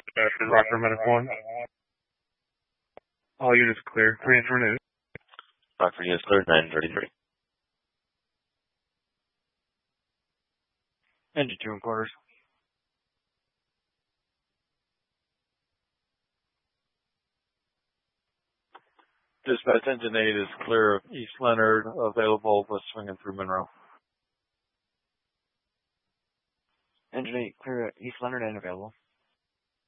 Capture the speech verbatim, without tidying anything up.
Rocker Medic one. All units clear. Transfer news. Rockford units clear, nine thirty-three. Engine two in quarters. Dispatch engine eight is clear of East Leonard, available but swinging through Monroe. Engine eight clear at East Leonard and available.